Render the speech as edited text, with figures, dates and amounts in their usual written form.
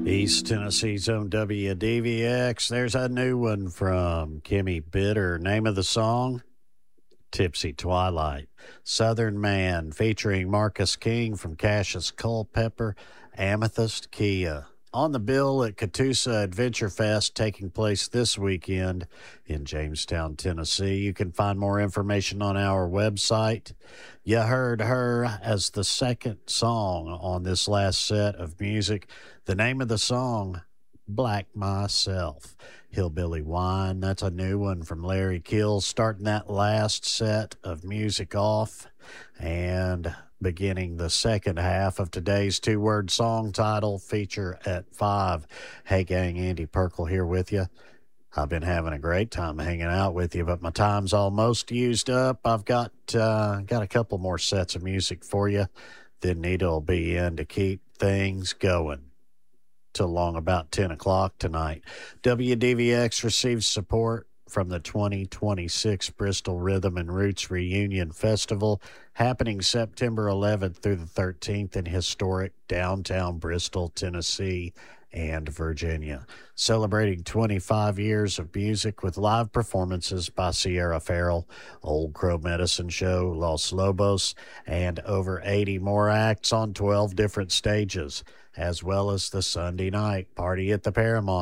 East Tennessee's own WDVX. There's a new one from Kimmy Bitter. Name of the song, Tipsy Twilight. Southern Man, featuring Marcus King from Cassius Culpepper, Amethyst Kia. On the bill at Catoosa Adventure Fest, taking place this weekend in Jamestown, Tennessee. You can find more information on our website. You heard her as the second song on this last set of music. The name of the song, Black Myself. Hillbilly Wine, that's a new one from Larry Kills, starting that last set of music off and beginning the second half of today's two-word song title feature at 5. Hey gang, Andy Perkle here with you. I've been having a great time hanging out with you, but my time's almost used up. I've got a couple more sets of music for you. Then Nita will be in to keep things going till long about 10 o'clock tonight. WDVX receives support from the 2026 Bristol Rhythm and Roots Reunion Festival, happening September 11th through the 13th in historic downtown Bristol, Tennessee, and Virginia. Celebrating 25 years of music with live performances by Sierra Farrell, Old Crow Medicine Show, Los Lobos, and over 80 more acts on 12 different stages, as well as the Sunday night party at the Paramount.